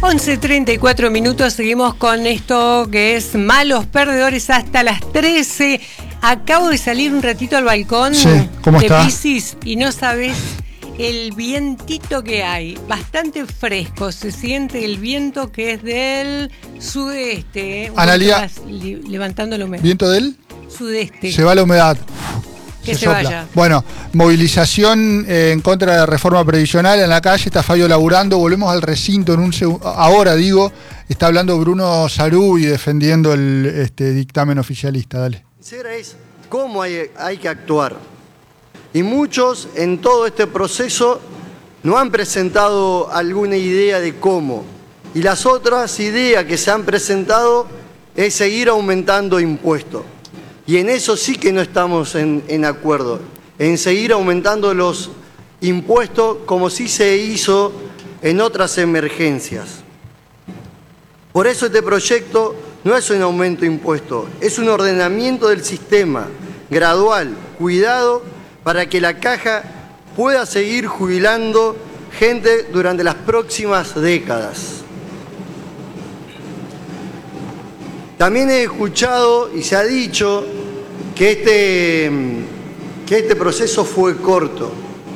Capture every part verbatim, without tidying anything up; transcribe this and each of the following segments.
once treinta y cuatro minutos, seguimos con esto que es Malos Perdedores hasta las trece. Acabo de salir un ratito al balcón sí, ¿cómo de está? Piscis y no sabes el vientito que hay, bastante fresco, se siente el viento que es del sudeste. ¿eh? Analía, levantando la humedad. ¿Viento del? Sudeste. Se va la humedad. Que se, se vaya. Bueno, movilización eh, en contra de la reforma previsional en la calle, está Fabio laburando, volvemos al recinto en un segundo. Ahora digo, está hablando Bruno Sarubí defendiendo el este, dictamen oficialista, dale. Es cómo hay, hay que actuar. Y muchos en todo este proceso no han presentado alguna idea de cómo. Y las otras ideas que se han presentado es seguir aumentando impuestos. Y en eso sí que no estamos en, en acuerdo, en seguir aumentando los impuestos como sí se hizo en otras emergencias. Por eso este proyecto no es un aumento de impuestos, es un ordenamiento del sistema, gradual, cuidado, para que la Caja pueda seguir jubilando gente durante las próximas décadas. También he escuchado y se ha dicho que este, que este proceso fue corto.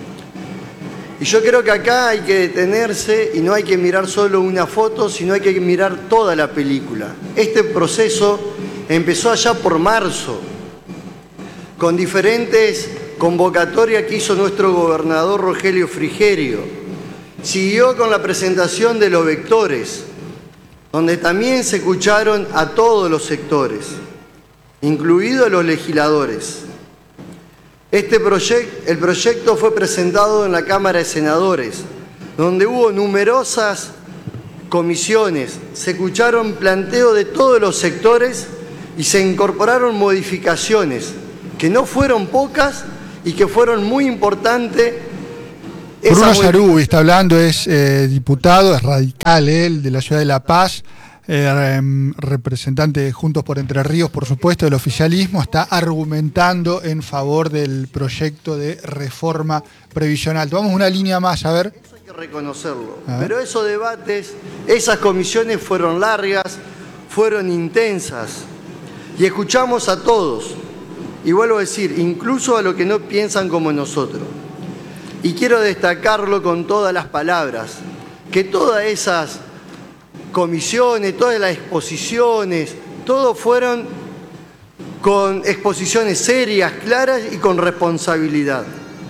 Y yo creo que acá hay que detenerse y no hay que mirar solo una foto, sino hay que mirar toda la película. Este proceso empezó allá por marzo, con diferentes convocatorias que hizo nuestro gobernador Rogelio Frigerio. Siguió con la presentación de los vectores, donde también se escucharon a todos los sectores, incluidos los legisladores. Este proyecto, el proyecto fue presentado en la Cámara de Senadores, donde hubo numerosas comisiones, se escucharon planteos de todos los sectores y se incorporaron modificaciones, que no fueron pocas y que fueron muy importantes. Bruno Sarubí está hablando, es eh, diputado, es radical él, de la ciudad de La Paz, eh, representante de Juntos por Entre Ríos, por supuesto, del oficialismo, está argumentando en favor del proyecto de reforma previsional. Tomamos una línea más, a ver. Eso hay que reconocerlo, pero esos debates, esas comisiones fueron largas, fueron intensas, y escuchamos a todos, y vuelvo a decir, incluso a los que no piensan como nosotros. Y quiero destacarlo con todas las palabras, que todas esas comisiones, todas las exposiciones, todo fueron con exposiciones serias, claras y con responsabilidad.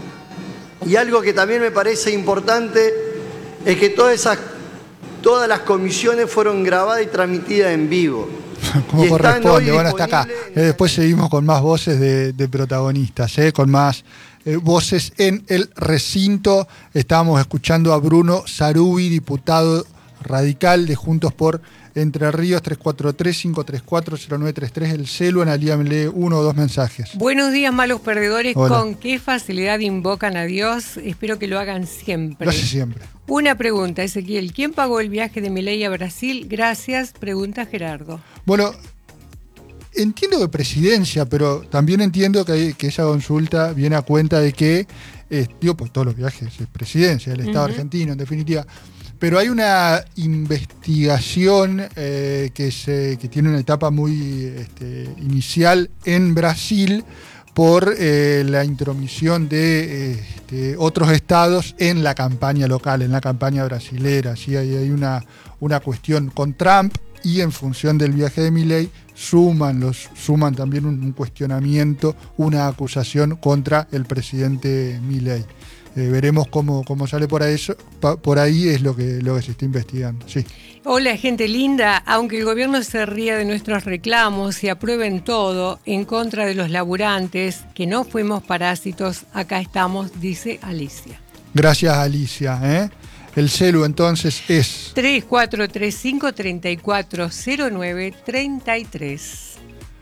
Y algo que también me parece importante es que todas esas, todas las comisiones fueron grabadas y transmitidas en vivo. Como corresponde, bueno, hasta acá. Eh, después seguimos con más voces de, de protagonistas, eh, con más eh, voces en el recinto. Estábamos escuchando a Bruno Sarubí, diputado radical de Juntos por Entre Ríos, tres cuatro tres, cinco tres cuatro, cero nueve tres tres, el celu. Analía me lee uno o dos mensajes. Buenos días, malos perdedores. Hola. ¿Con qué facilidad invocan a Dios? Espero que lo hagan siempre. Lo hace siempre. Una pregunta, Ezequiel. ¿Quién pagó el viaje de Milei a Brasil? Gracias, pregunta Gerardo. Bueno, entiendo de presidencia, pero también entiendo que, que esa consulta viene a cuenta de que, eh, digo, pues todos los viajes es presidencia, el Estado uh-huh. argentino, en definitiva. Pero hay una investigación eh, que, se, que tiene una etapa muy este, inicial en Brasil por eh, la intromisión de este, otros estados en la campaña local, en la campaña brasilera. ¿Sí? Hay, hay una, una cuestión con Trump y en función del viaje de Milei suman, los, suman también un, un cuestionamiento, una acusación contra el presidente Milei. Eh, veremos cómo, cómo sale por ahí, eso, pa, por ahí es lo que, lo que se está investigando. Sí. Hola, gente linda. Aunque el gobierno se ría de nuestros reclamos y aprueben todo en contra de los laburantes, que no fuimos parásitos, acá estamos, dice Alicia. Gracias, Alicia. ¿eh? El celu entonces es tres cuatro tres cinco, tres cuatro cero nueve, tres tres.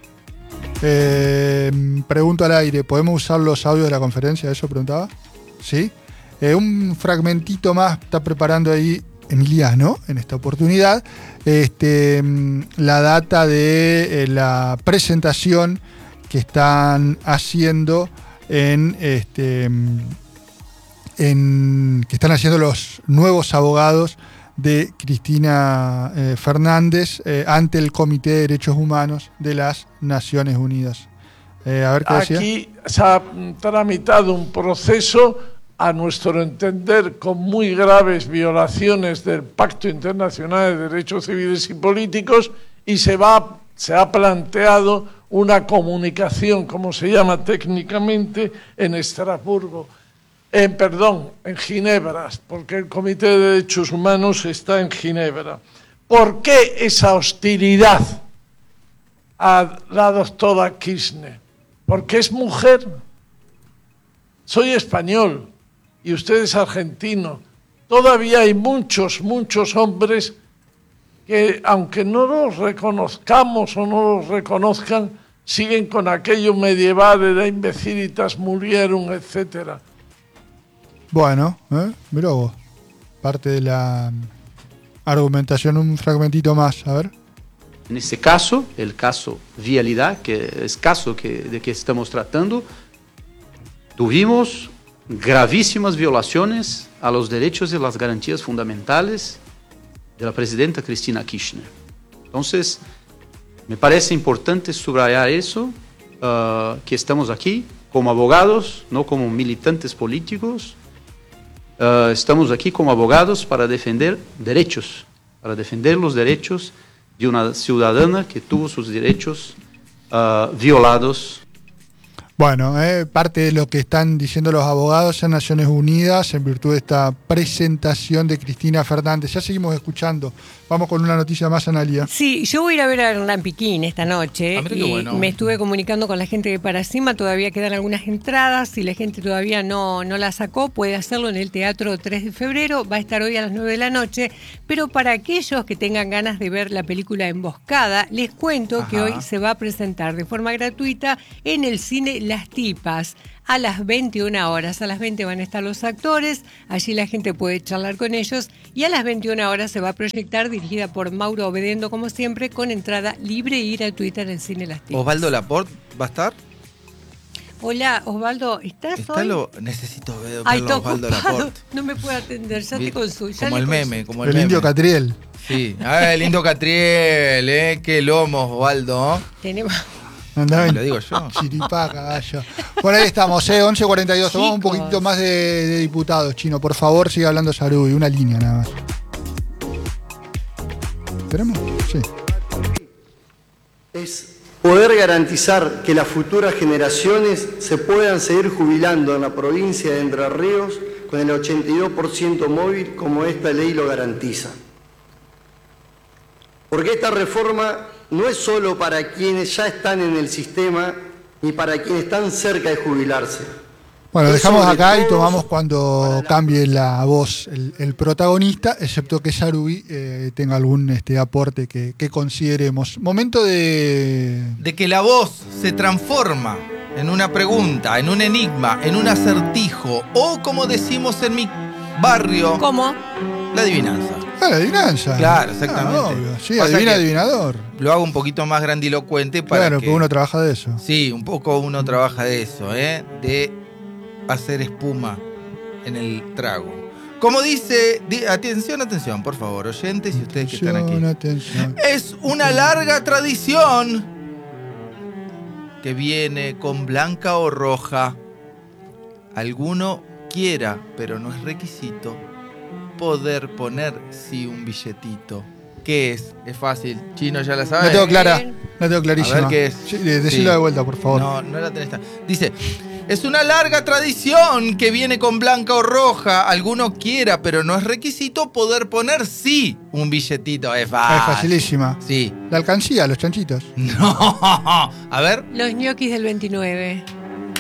Eh, pregunto al aire, ¿podemos usar los audios de la conferencia? ¿Eso preguntaba? ¿Sí? Eh, un fragmentito más está preparando ahí Emiliano en esta oportunidad. Este, la data de eh, la presentación que están haciendo en, este, en que están haciendo los nuevos abogados de Cristina eh, Fernández eh, ante el Comité de Derechos Humanos de las Naciones Unidas. Eh, a ver qué decía. Aquí se ha tramitado un proceso, a nuestro entender, con muy graves violaciones del Pacto Internacional de Derechos Civiles y Políticos, y se va, se ha planteado una comunicación, como se llama técnicamente, en Estrasburgo. En, perdón, en Ginebra, porque el Comité de Derechos Humanos está en Ginebra. ¿Por qué esa hostilidad a la doctora Kirchner? ¿Porque es mujer? Soy español y usted es argentino. Todavía hay muchos, muchos hombres que, aunque no los reconozcamos o no los reconozcan, siguen con aquello medieval de la imbecilitas murieron, etcétera. Bueno, ¿eh? Mirá vos, parte de la argumentación, un fragmentito más, a ver. En este caso, el caso Vialidad, que es caso que, de que estamos tratando, tuvimos gravísimas violaciones a los derechos y las garantías fundamentales de la presidenta Cristina Kirchner. Entonces, me parece importante subrayar eso, uh, que estamos aquí como abogados, no como militantes políticos. Uh, estamos aquí como abogados para defender derechos, para defender los derechos de una ciudadana que tuvo sus derechos uh, violados. Bueno, eh, parte de lo que están diciendo los abogados en Naciones Unidas en virtud de esta presentación de Cristina Fernández. Ya seguimos escuchando. Vamos con una noticia más, Analia. Sí, yo voy a ir a ver a Hernán Piquín esta noche. Ah, mira qué y bueno. Me estuve comunicando con la gente de Paracima, todavía quedan algunas entradas. Si la gente todavía no, no la sacó, puede hacerlo en el Teatro tres de febrero. Va a estar hoy a las nueve de la noche. Pero para aquellos que tengan ganas de ver la película Emboscada, les cuento Ajá. que hoy se va a presentar de forma gratuita en el cine Las Tipas a las veintiuna horas. A las veinte van a estar los actores, allí la gente puede charlar con ellos y a las veintiuna horas se va a proyectar, dirigida por Mauro Obedendo, como siempre, con entrada libre y gratuita en el cine Las Tipas. Osvaldo Laporte va a estar. Hola, Osvaldo, ¿estás Está hoy? Lo, necesito ver Ay, a está Osvaldo ocupado, Laporte. no me puedo atender, ya te consulto. Como el meme, como el, El meme. indio Catriel. Sí, ah, el indio Catriel, eh, qué lomo, Osvaldo. Tenemos... Andaba en Lo digo yo. chiripá, caballo. Por ahí estamos, eh, once cuarenta y dos. Tomamos un Chicos. poquitito más de, de diputados, Chino. Por favor, siga hablando Sarubi. Una línea nada más. ¿Esperamos? Sí. Es poder garantizar que las futuras generaciones se puedan seguir jubilando en la provincia de Entre Ríos con el ochenta y dos por ciento móvil, como esta ley lo garantiza. Porque esta reforma no es solo para quienes ya están en el sistema ni para quienes están cerca de jubilarse. Bueno, Es dejamos sobre acá y todo tomamos cuando para la- cambie la voz el, el protagonista, excepto que Sarubi eh, tenga algún este, aporte que, que consideremos. Momento de... De que la voz se transforma en una pregunta, en un enigma, en un acertijo, o como decimos en mi barrio, ¿Cómo? la adivinanza. Ah, la adivinanza. Claro, exactamente. Ah, obvio. Sí, Pasa adivina que- adivinador. Lo hago un poquito más grandilocuente para Claro, que... que uno trabaja de eso. Sí, un poco uno trabaja de eso, ¿eh? De hacer espuma en el trago. Como dice, di- atención, atención, por favor, oyentes y ustedes que están aquí. Atención. Es una larga tradición que viene con blanca o roja. Alguno quiera, pero no es requisito, poder poner sí un billetito. ¿Qué es? Es fácil. Chino ya la sabe. La tengo clara, Bien. la tengo clarísima. A ver qué es. Sí, de- decilo Sí. de vuelta, por favor. No, no la tenés tan. Dice, es una larga tradición que viene con blanca o roja. Alguno quiera, pero no es requisito poder poner sí un billetito. Es Es fácil. facilísima. Sí. La alcancía, los chanchitos. No. A ver. Los ñoquis del veintinueve.